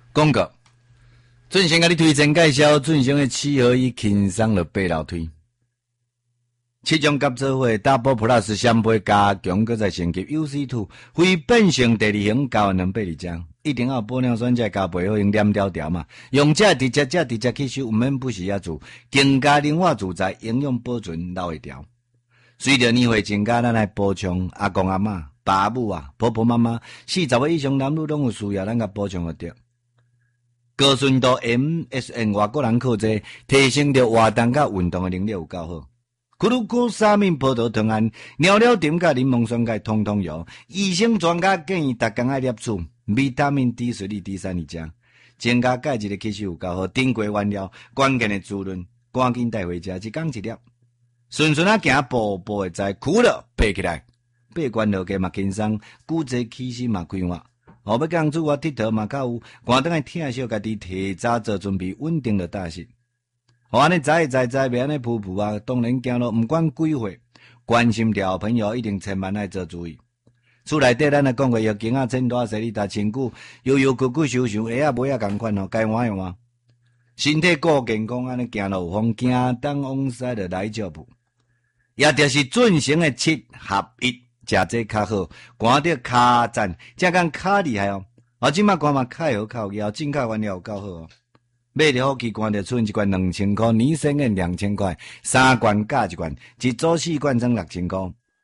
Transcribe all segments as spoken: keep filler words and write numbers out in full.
广告，准先甲你推荐介绍准先的七合一轻松的八楼推，七种甲做伙 Double Plus 双倍加强，搁再升级 U C 二，非变性第二型交两百二张，一定要保养选择加倍好用黏条条嘛，用这直接这直接吸收，毋免不时也做，更加灵活自在，营养保存留会条。随着年岁增加，咱来补充阿公阿嬷、爸母啊、婆婆妈妈，四十岁以上男女拢有需要，咱甲补充得着。高纯度 M S N 外国人靠这提升着活动甲运动的能力有够好。咕噜咕沙面葡萄糖胺、尿尿点甲柠檬酸钙通通有。医生专家建议逐工爱摄取维他命 D 十二、D 三二加，增加钙质的吸收有够好。顶过完了，关键的滋润，赶紧带回家，一工一粒。顺顺啊行，步步会知，苦了爬起来，爬关落个嘛轻松，骨质气息嘛开换。后要讲主我佚佗嘛较有，赶等来疼惜家己，提早做准备，稳定了大事。互安尼知知知，袂安尼噗噗啊！当然行路，毋管几岁，关心着朋友一定千万爱做注意。厝内底咱来讲过，药经啊、穿大洗你搭身躯，悠悠屈屈想想，鞋啊尾啊共款吼，该换的换。身体顾健康，安尼行路有风，行东往西就来照步。也就是准成的七合一，食这较好，赶着卡赞，才讲卡厉害哦。啊，即马看嘛较好靠腰，进口原料有够好哦。买着好机关着剩一罐两千块，年生的两千块，三罐加一罐，一组四罐装六千块。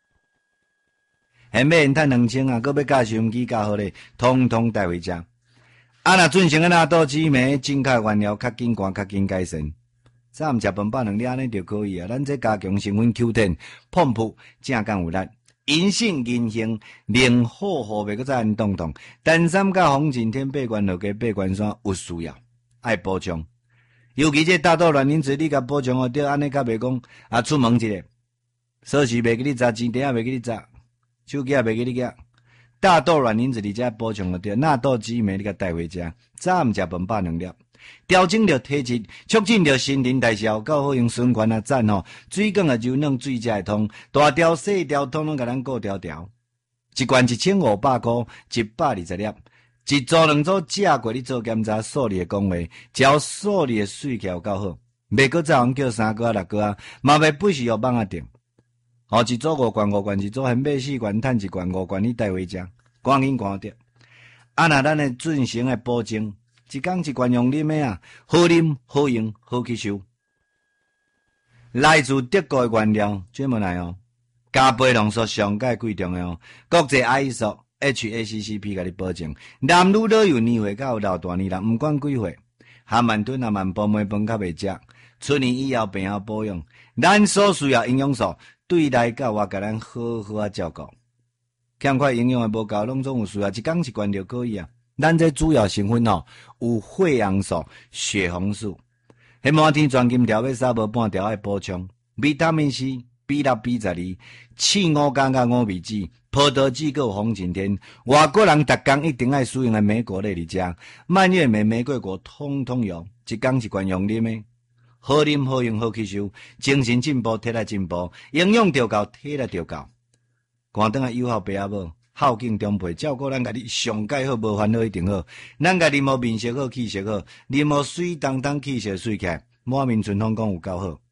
现买现赚两千啊，搁要加收音机加好咧，通通带回家。啊，若准成的纳豆紫梅，进口原料较紧赶，较紧改善。早午食饭饱两粒安尼就可以啊！咱这加强成分 Q 十 碰扑正刚有力，银杏银杏令好好袂搁再安动动。丹参甲红景天八罐落加八罐酸有需要，爱补充。尤其这大豆卵磷脂，你甲补充哦，对安尼甲袂讲啊，出门一个，锁匙袂记你砸，钱袋也袂记你砸，手机也袂记你夹。大豆卵磷脂你才补充哦，对，纳豆紫梅你甲带回家，早午食饭饱两粒。调整着体质，促进着新陈代谢，够好用循环啊赞吼，水管啊柔软，水才会通，大条细条通通甲咱顾条条。一罐一千五百块，一百二十粒，一组两组食过你做检查，数字的讲话，只要数字的水起来够好，袂搁再叫三个啊六个啊，嘛袂不时要放啊定。吼，一组五罐五罐，一组现买四罐，趁一罐五罐你带回家，赶紧赶着。啊那咱的准成的保证。一工一罐用啉的啊，好啉、好用、好吸收。来自德国的原料，这么来哦，加倍浓缩上界贵重的哦，国际 I S O H A C C P 甲你保证，男女老幼年岁甲有老大年人，毋管几岁，含慢炖啊慢煲糜饭较袂食，出年以后病后保养，咱所需要营养素，对内到外甲咱好好啊照顾。欠缺营养的无够，拢总有需要，一工一罐就可以啊。咱这主要成分哦，有血红素、血红素，迄满天全金条要三无半条爱补充，维他命 C、B 六、B 十二、刺五加加五味子、葡萄籽个红景天，外国人逐工一定爱使用的莓果类里食，蔓越莓、玫瑰果通通有，一工一罐用啉的，好啉好用好吸收，精神进步，体力进步，营养就够，体力就够，赶等下友好爸阿母。孝敬长辈，照顾咱家己上介好，无烦恼一定好。咱家己无面色好，气色好，你无水当当气色水起来，满面春风讲有够好。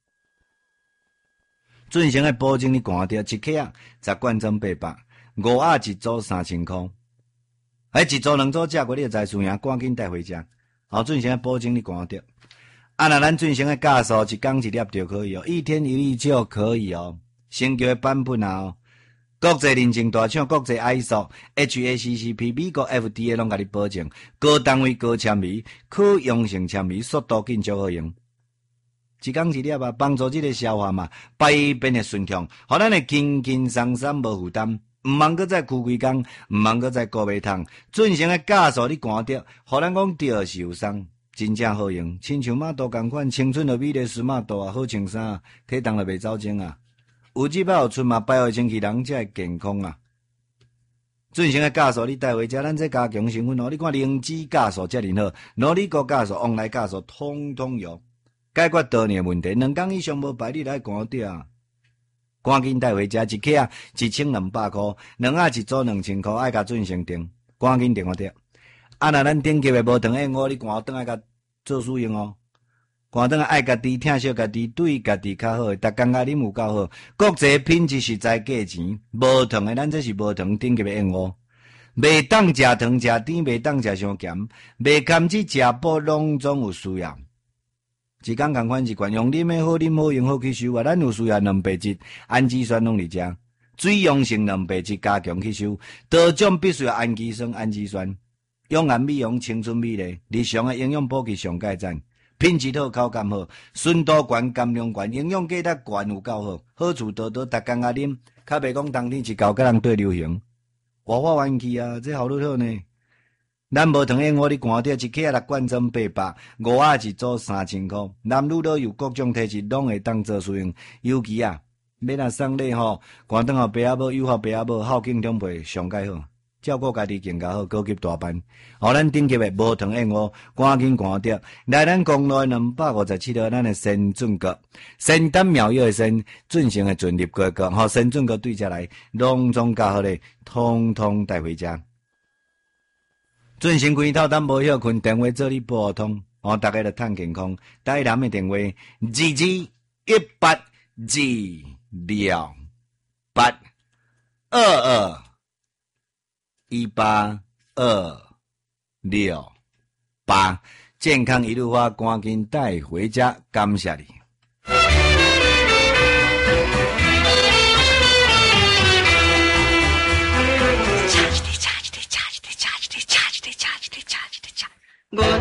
准成的保证你赶着一克啊，十罐装八百，五盒一组三千块。哎，一组两组食过你就知输赢，赶紧带回家。好，准成的保证你赶着。啊，那咱准成的假数一工一粒就可以哦，一天一粒就可以哦。升级的版本啊哦。国际认证大厂，国际 I S O、H A C C P、美国 F D A 拢甲你保证，高单位高纤维，可用性纤维，速度紧足好用。一工一粒啊，帮助这个消化嘛，排便的顺畅，互咱会轻轻松松无负担，毋茫搁再哭几工，毋茫搁再顾袂通，准成的假数你赶着，互咱讲着是有送，真正好用，亲像马肚共款，青春的美丽斯马肚啊，好穿衫，体重就袂走精啊。有几百号出嘛，百号星期人才会健康啊！准成的酵素你带回家，咱这加强成分哦。你看灵芝酵素遮尔好，诺丽果酵素、旺来酵素，通通有，解决多年问题。两工以上无排，你来赶着啊！赶紧带回家，一克啊，一千两百块，两盒一组两千块，爱甲准成订，赶紧电话掉。 啊，若咱顶级诶无糖燕窝，你赶倒来甲做使用哦。赶倒来爱家己疼惜家己，对家己较好，逐工甲啉有够好，国际品质实在价钱，无糖诶，咱这是无糖顶级诶燕窝。袂当食糖食甜，袂当食伤咸，袂甘只食补，拢总有需要。一工共款一罐，用啉诶好啉好用好吸收啊！咱有需要蛋白质、氨基酸拢伫遮，水溶性蛋白质加强吸收，多种必须要氨基酸、氨基酸，用颜美容、青春美丽，日常诶营养补给上盖赞，品质好、口感好，纯度悬、含量悬，营养价值悬有够好，好处多多，逐工啊啉，较袂讲当天一狗甲人对流行。活化元气啊，这效率好呢。咱无糖燕窝，你看着一克六罐装八百，五啊一组三千块。男女老幼各种体质拢会当做使用，尤其啊，要若送礼吼，赶当互爸仔母、幼好爸仔母、孝敬长辈上介好，照顾家己更加好，高级大班。互咱顶级的无糖燕窝，赶紧看着来咱公路两百五十七号，咱的先准阁，先丹妙药的先准成的准入过个，吼先准阁对下来，隆重加好咧，通通带回家。准先开头，咱无休困，电话做你拨通，哦，大家都趁健康。台南的电话：二二一八二六八二二一八二六八，健康一路发，赶紧带回家，感谢你。